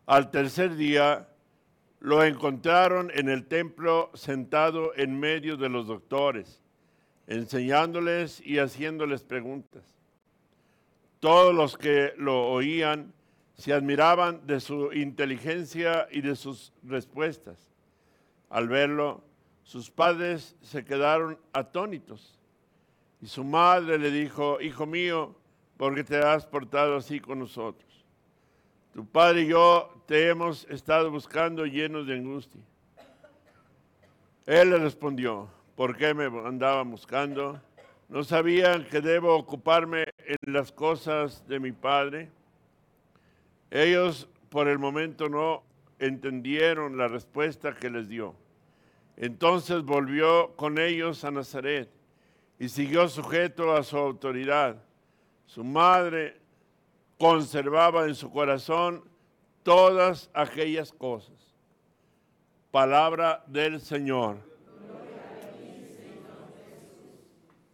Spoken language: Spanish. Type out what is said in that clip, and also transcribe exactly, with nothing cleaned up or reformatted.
Al tercer día lo encontraron en el templo sentado en medio de los doctores, enseñándoles y haciéndoles preguntas. Todos los que lo oían se admiraban de su inteligencia y de sus respuestas. Al verlo, sus padres se quedaron atónitos. Y su madre le dijo: hijo mío, ¿por qué te has portado así con nosotros? Tu padre y yo te hemos estado buscando llenos de angustia. Él le respondió: ¿por qué me andaban buscando? ¿No sabían que debo ocuparme en las cosas de mi padre? Ellos por el momento no entendieron la respuesta que les dio. Entonces volvió con ellos a Nazaret y siguió sujeto a su autoridad. Su madre conservaba en su corazón todas aquellas cosas. Palabra del Señor.